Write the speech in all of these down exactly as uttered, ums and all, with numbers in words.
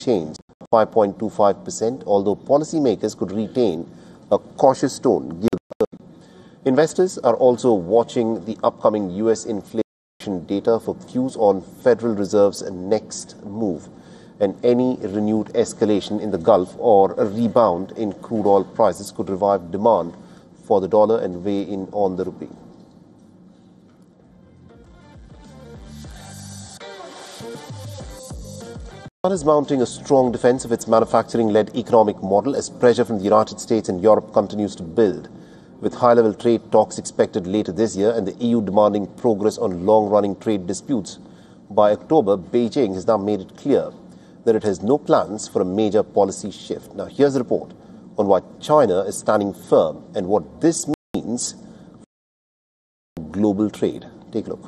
change five point two five percent, although policymakers could retain a cautious tone. Investors are also watching the upcoming U S inflation data for cues on Federal Reserve's next move, and any renewed escalation in the Gulf or a rebound in crude oil prices could revive demand for the dollar and weigh in on the rupee. China is mounting a strong defense of its manufacturing-led economic model as pressure from the United States and Europe continues to build, with high-level trade talks expected later this year and the E U demanding progress on long-running trade disputes. By October, Beijing has now made it clear that it has no plans for a major policy shift. Now, here's a report on why China is standing firm and what this means for global trade. Take a look.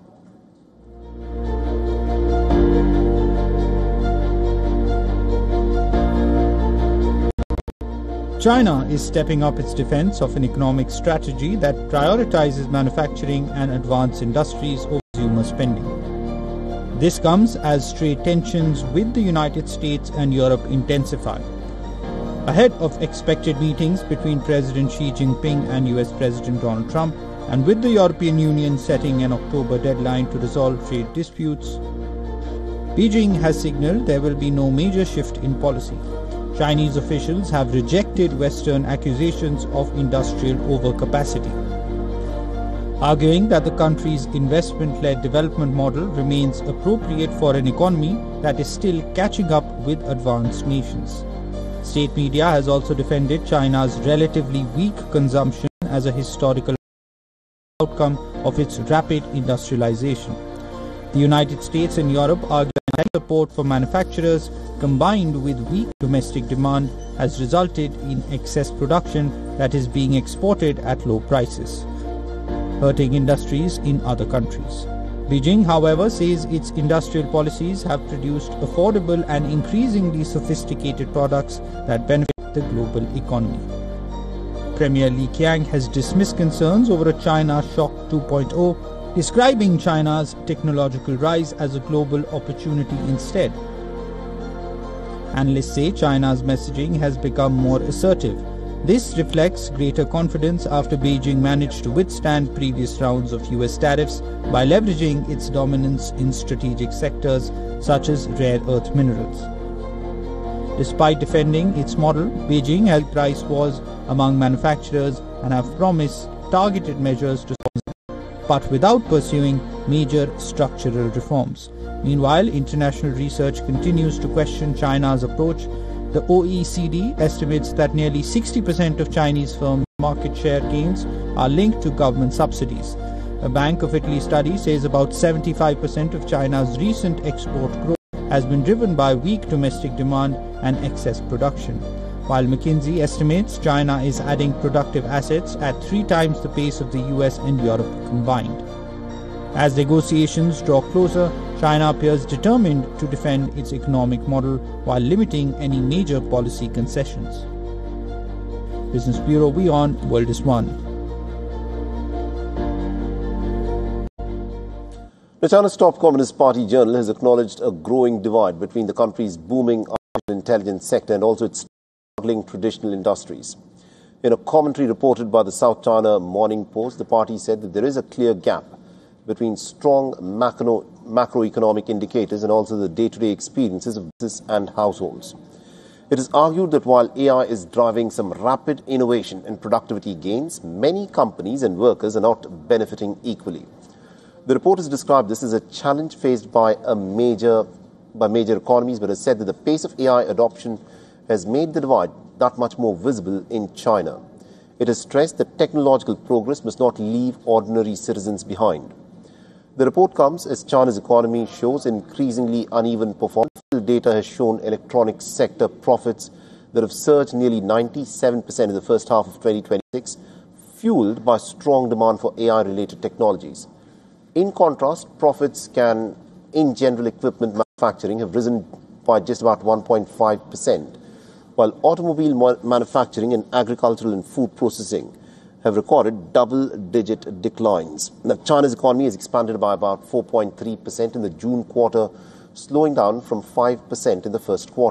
China is stepping up its defense of an economic strategy that prioritizes manufacturing and advanced industries over consumer spending. This comes as trade tensions with the United States and Europe intensify. Ahead of expected meetings between President Xi Jinping and U S President Donald Trump, and with the European Union setting an October deadline to resolve trade disputes, Beijing has signaled there will be no major shift in policy. Chinese officials have rejected Western accusations of industrial overcapacity, arguing that the country's investment-led development model remains appropriate for an economy that is still catching up with advanced nations. State media has also defended China's relatively weak consumption as a historical outcome of its rapid industrialization. The United States and Europe argue that support for manufacturers combined with weak domestic demand has resulted in excess production that is being exported at low prices, hurting industries in other countries. Beijing, however, says its industrial policies have produced affordable and increasingly sophisticated products that benefit the global economy. Premier Li Qiang has dismissed concerns over a China Shock two point oh, describing China's technological rise as a global opportunity instead. Analysts say China's messaging has become more assertive. This reflects greater confidence after Beijing managed to withstand previous rounds of U S tariffs by leveraging its dominance in strategic sectors such as rare earth minerals. Despite defending its model, Beijing held price wars among manufacturers and have promised targeted measures to but without pursuing major structural reforms. Meanwhile, international research continues to question China's approach. The O E C D estimates that nearly sixty percent of Chinese firms' market share gains are linked to government subsidies. A Bank of Italy study says about seventy-five percent of China's recent export growth has been driven by weak domestic demand and excess production, while McKinsey estimates China is adding productive assets at three times the pace of the U S and Europe combined. As negotiations draw closer, China appears determined to defend its economic model while limiting any major policy concessions. Business Bureau, WION, World is One. The China's top Communist Party journal has acknowledged a growing divide between the country's booming artificial intelligence sector and also its struggling traditional industries. In a commentary reported by the South China Morning Post, the party said that there is a clear gap between strong macro, macroeconomic indicators and also the day-to-day experiences of business and households. It is argued that while A I is driving some rapid innovation and productivity gains, many companies and workers are not benefiting equally. The report has described this as a challenge faced by a major, by major economies, but has said that the pace of A I adoption has made the divide that much more visible in China. It has stressed that technological progress must not leave ordinary citizens behind. The report comes as China's economy shows increasingly uneven performance. Data has shown electronics sector profits that have surged nearly ninety-seven percent in the first half of twenty twenty-six, fueled by strong demand for A I-related technologies. In contrast, profits can, in general equipment manufacturing, have risen by just about one point five percent, while automobile manufacturing and agricultural and food processing have recorded double-digit declines. Now, China's economy has expanded by about four point three percent in the June quarter slowing down from five percent in the first quarter.